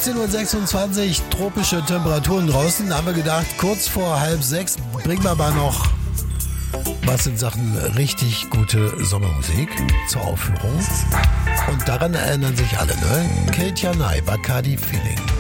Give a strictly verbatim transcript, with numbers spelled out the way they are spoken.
sechzehn Uhr sechsundzwanzig, tropische Temperaturen draußen. Da haben wir gedacht, kurz vor halb sechs bringen wir aber noch was in Sachen richtig gute Sommermusik zur Aufführung. Und daran erinnern sich alle, ne? Kate Janai, Bacardi Feeling.